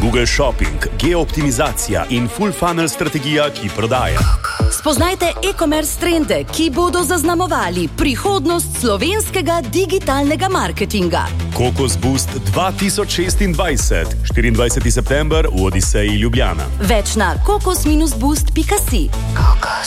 Google Shopping, geooptimizacija in full funnel strategija, ki prodaja. Spoznajte e-commerce trende, ki bodo zaznamovali prihodnost slovenskega digitalnega marketinga. Kokos Boost 2026, 24. september v Odiseji Ljubljana. Več na kokos-boost.si.